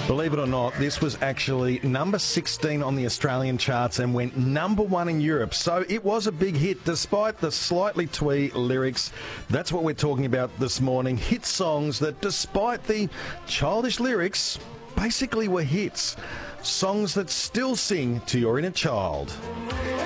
Believe it or not, this was actually number 16 on the Australian charts and went number 1 in Europe. So it was a big hit despite the slightly twee lyrics. That's what we're talking about this morning. Hit songs that, despite the childish lyrics, basically were hits. Songs that still sing to your inner child.